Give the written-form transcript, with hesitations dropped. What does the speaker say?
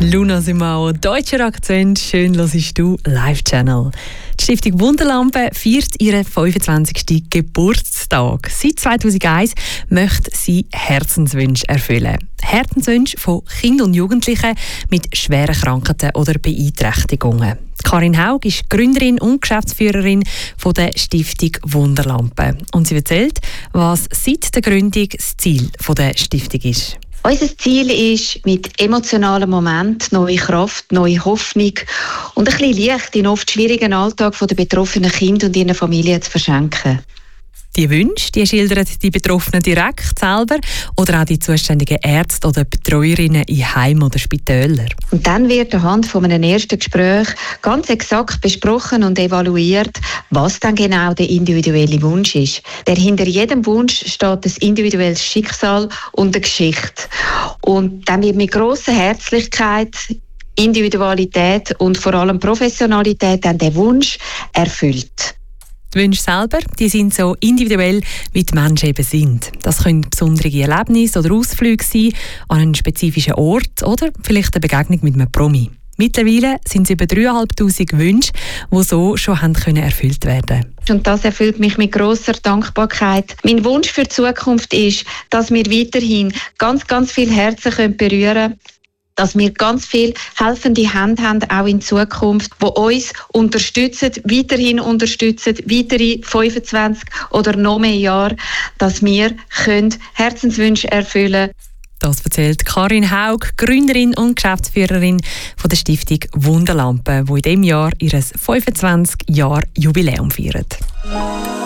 Luna Simao, deutscher Akzent, schön hörst du Live-Channel. Die Stiftung Wunderlampe feiert ihren 25. Geburtstag. Seit 2001 möchte sie Herzenswünsche erfüllen. Herzenswünsche von Kindern und Jugendlichen mit schweren Krankheiten oder Beeinträchtigungen. Karin Haug ist Gründerin und Geschäftsführerin von der Stiftung Wunderlampe. Und sie erzählt, was seit der Gründung das Ziel der Stiftung ist. Unser Ziel ist, mit emotionalen Momenten neue Kraft, neue Hoffnung und ein bisschen Licht in oft schwierigen Alltag der betroffenen Kinder und ihren Familien zu verschenken. Die Wünsche, die schildern die Betroffenen direkt selber oder auch die zuständigen Ärzte oder Betreuerinnen in Heimen oder Spitälern. Und dann wird anhand von einem ersten Gespräch ganz exakt besprochen und evaluiert, was dann genau der individuelle Wunsch ist. Denn hinter jedem Wunsch steht ein individuelles Schicksal und eine Geschichte. Und dann wird mit grosser Herzlichkeit, Individualität und vor allem Professionalität dann der Wunsch erfüllt. Die Wünsche selber, die sind so individuell, wie die Menschen eben sind. Das können besondere Erlebnisse oder Ausflüge sein an einen spezifischen Ort oder vielleicht eine Begegnung mit einem Promi. Mittlerweile sind es über 3'500 Wünsche, die so schon erfüllt werden können. Und das erfüllt mich mit grosser Dankbarkeit. Mein Wunsch für die Zukunft ist, dass wir weiterhin ganz, ganz viele Herzen berühren können, dass wir ganz viel helfende Hände haben, auch in Zukunft, die uns unterstützen, weiterhin unterstützen, weitere 25 oder noch mehr Jahre, dass wir Herzenswünsche erfüllen können. Das erzählt Karin Haug, Gründerin und Geschäftsführerin von der Stiftung Wunderlampe, die in diesem Jahr ihr 25-Jahr-Jubiläum feiert.